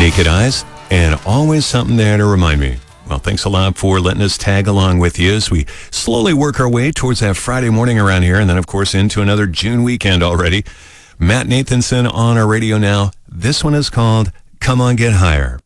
Naked Eyes, and always something there to remind me. Well, thanks a lot for letting us tag along with you as we slowly work our way towards that Friday morning around here, and then, of course, into another June weekend already. Matt Nathanson on our radio now. This one is called Come On Get Higher.